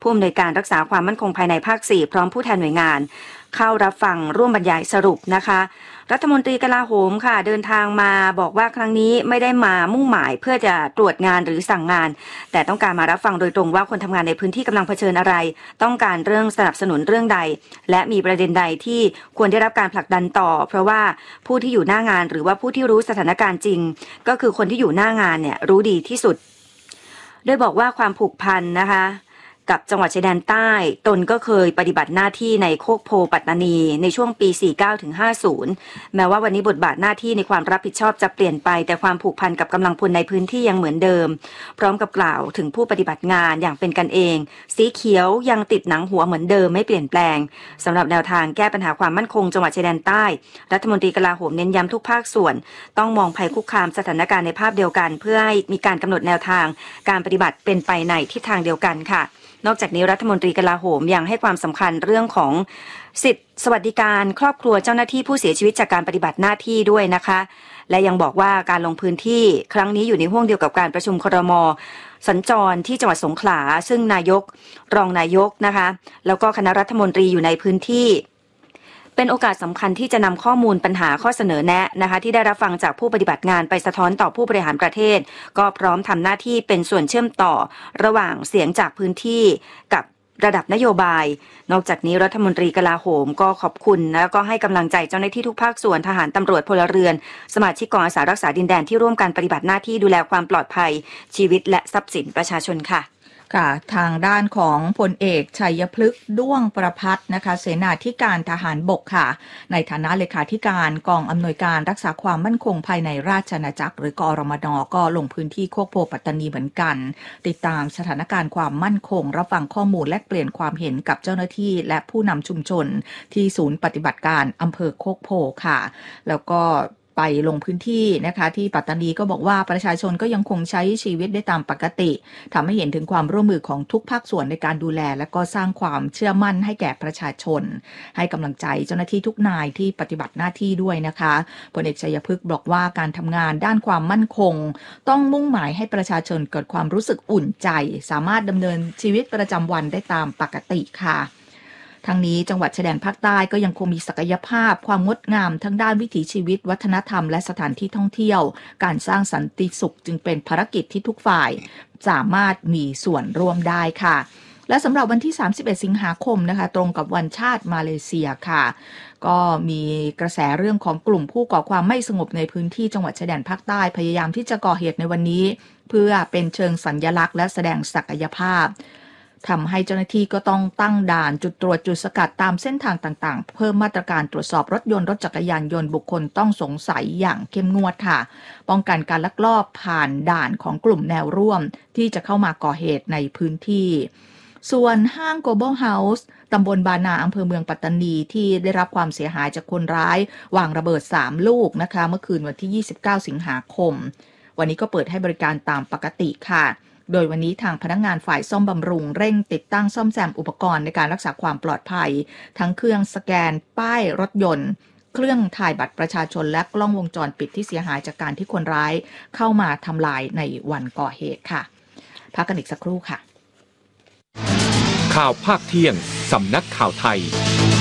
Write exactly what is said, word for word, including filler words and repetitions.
ผู้อำนวยการรักษาความมั่นคงภายในภาคสี่พร้อมผู้แทนหน่วยงานเข้ารับฟังร่วมบรรยายสรุปนะคะรัฐมนตรีกลาโหมค่ะเดินทางมาบอกว่าครั้งนี้ไม่ได้มามุ่งหมายเพื่อจะตรวจงานหรือสั่งงานแต่ต้องการมารับฟังโดยตรงว่าคนทำงานในพื้นที่กำลังเผชิญอะไรต้องการเรื่องสนับสนุนเรื่องใดและมีประเด็นใดที่ควรได้รับการผลักดันต่อเพราะว่าผู้ที่อยู่หน้างานหรือว่าผู้ที่รู้สถานการณ์จริงก็คือคนที่อยู่หน้างานเนี่ยรู้ดีที่สุดโดยบอกว่าความผูกพันนะคะกับจังหวัดชายแดนใต้ตนก็เคยปฏิบัติหน้าที่ในโคกโพปัตตานีในช่วงปี สี่สิบเก้าถึงห้าสิบ แม้ว่าวันนี้บทบาทหน้าที่ในความรับผิดชอบจะเปลี่ยนไปแต่ความผูกพันกับกำลังพลในพื้นที่ยังเหมือนเดิมพร้อมกับกล่าวถึงผู้ปฏิบัติงานอย่างเป็นกันเองสีเขียวยังติดหนังหัวเหมือนเดิมไม่เปลี่ยนแปลงสำหรับแนวทางแก้ปัญหาความมั่นคงจังหวัดชายแดนใต้รัฐมนตรีกลาโหมเน้นย้ำทุกภาคส่วนต้องมองภัยคุกคามสถานการณ์ในภาพเดียวกันเพื่อให้มีการกำหนดแนวทางการปฏิบัติเป็นไปในทิศทางเดียวกันค่ะนอกจากนี้รัฐมนตรีกลาโหมยังให้ความสำคัญเรื่องของสิทธิสวัสดิการครอบครัวเจ้าหน้าที่ผู้เสียชีวิตจากการปฏิบัติหน้าที่ด้วยนะคะและยังบอกว่าการลงพื้นที่ครั้งนี้อยู่ในห่วงเดียวกับการประชุมครม.สัญจรที่จังหวัดสงขลาซึ่งนายกรองนายกนะคะแล้วก็คณะรัฐมนตรีอยู่ในพื้นที่เป็นโอกาสสำคัญที่จะนำข้อมูลปัญหาข้อเสนอแนะนะคะที่ได้รับฟังจากผู้ปฏิบัติงานไปสะท้อนต่อผู้บริหารประเทศก็พร้อมทำหน้าที่เป็นส่วนเชื่อมต่อระหว่างเสียงจากพื้นที่กับระดับนโยบายนอกจากนี้รัฐมนตรีกลาโหมก็ขอบคุณแล้วก็ให้กำลังใจเจ้าหน้าที่ทุกภาคส่วนทหารตำรวจพลเรือนสมาชิกกองอาสารักษาดินแดนที่ร่วมกันปฏิบัติหน้าที่ดูแลความปลอดภัยชีวิตและทรัพย์สินประชาชนค่ะค่ะทางด้านของพลเอกชัยพฤกษ์ด้วงประภัตนะคะเสนาธิการทหารบกค่ะในฐานะเลขาธิการกองอำนวยการรักษาความมั่นคงภายในราชอาณาจักรหรือกอรมน.ก็ลงพื้นที่โคกโพปัตตานีเหมือนกันติดตามสถานการณ์ความมั่นคงรับฟังข้อมูลและเปลี่ยนความเห็นกับเจ้าหน้าที่และผู้นำชุมชนที่ศูนย์ปฏิบัติการอำเภอโคกโพค่ะแล้วก็ไปลงพื้นที่นะคะที่ปัตตานีก็บอกว่าประชาชนก็ยังคงใช้ชีวิตได้ตามปกติทำให้เห็นถึงความร่วมมือของทุกภาคส่วนในการดูแลและก็สร้างความเชื่อมั่นให้แก่ประชาชนให้กำลังใจเจ้าหน้าที่ทุกนายที่ปฏิบัติหน้าที่ด้วยนะคะพลเอกชัยพฤกษ์บอกว่าการทำงานด้านความมั่นคงต้องมุ่งหมายให้ประชาชนเกิดความรู้สึกอุ่นใจสามารถดำเนินชีวิตประจำวันได้ตามปกติค่ะทั้งนี้จังหวัดชายแดนภาคใต้ก็ยังคงมีศักยภาพความงดงามทั้งด้านวิถีชีวิตวัฒนธรรมและสถานที่ท่องเที่ยวการสร้างสันติสุขจึงเป็นภารกิจที่ทุกฝ่ายสามารถมีส่วนร่วมได้ค่ะและสำหรับวันที่สามสิบเอ็ดสิงหาคมนะคะตรงกับวันชาติมาเลเซียค่ะก็มีกระแสเรื่องของกลุ่มผู้ก่อความไม่สงบในพื้นที่จังหวัดชายแดนภาคใต้พยายามที่จะก่อเหตุในวันนี้เพื่อเป็นเชิงสัญลักษณ์และแสดงศักยภาพทำให้เจ้าหน้าที่ก็ต้องตั้งด่านจุดตรวจจุดสกัดตามเส้นทางต่างๆเพิ่มมาตรการตรวจสอบรถยนต์รถจักรยานยนต์บุคคลต้องสงสัยอย่างเข้มงวดค่ะป้องกันการลักลอบผ่านด่านของกลุ่มแนวร่วมที่จะเข้ามาก่อเหตุในพื้นที่ส่วนห้าง Global House ตำบลบานาอำเภอเมืองปัตตานีที่ได้รับความเสียหายจากคนร้ายวางระเบิดสามลูกนะคะเมื่อคืนวันที่ยี่สิบเก้าสิงหาคมวันนี้ก็เปิดให้บริการตามปกติค่ะโดยวันนี้ทางพนักงานฝ่ายซ่อมบำรุงเร่งติดตั้งซ่อมแซมอุปกรณ์ในการรักษาความปลอดภัยทั้งเครื่องสแกนป้ายรถยนต์เครื่องถ่ายบัตรประชาชนและกล้องวงจรปิดที่เสียหายจากการที่คนร้ายเข้ามาทำลายในวันก่อเหตุค่ะพักกันอีกสักครู่ค่ะข่าวภาคเที่ยงสำนักข่าวไทย